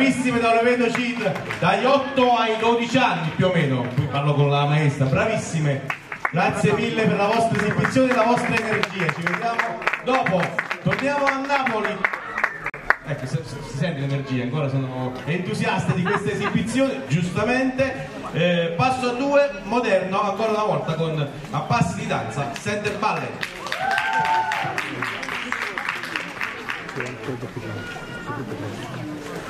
bravissime da Olevedo Cid, dagli 8 ai 12 anni più o meno, qui parlo con la maestra, bravissime, grazie mille per la vostra esibizione e la vostra energia, ci vediamo dopo, torniamo a Napoli. Ecco, si sente l'energia, ancora sono entusiasta di questa esibizione, giustamente. Passo a 2, moderno, ancora una volta con a passi di danza, Center Ballet. Thank you.